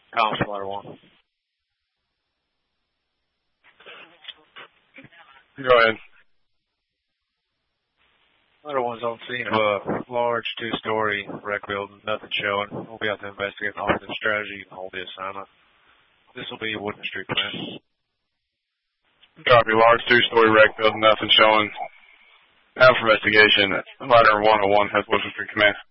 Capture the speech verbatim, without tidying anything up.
Comms, Ladder one. Go ahead. Ladder one's on scene of a large two-story wreck building, nothing showing. We'll be out to investigate and offer the strategy and hold the assignment. This will be Woodman Street Command. Copy, large two-story wreck building, nothing showing. Now for investigation, Ladder one oh one has Woodman Street Command.